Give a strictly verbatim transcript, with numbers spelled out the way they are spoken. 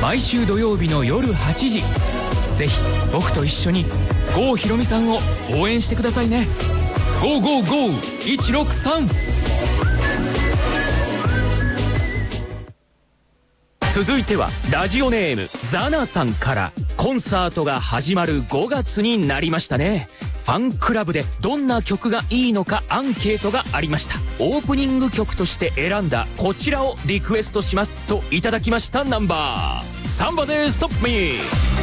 毎週土曜日の夜はちじ、ぜひ僕と一緒に郷ひろみさんを応援してくださいね。ゴーゴーゴーいちろくさん。続いてはラジオネームザナさんから。コンサートが始まるごがつになりましたね。ファンクラブでどんな曲がいいのかアンケートがありました。オープニング曲として選んだこちらをリクエストしますといただきましたナンバー。サンバでストップミー。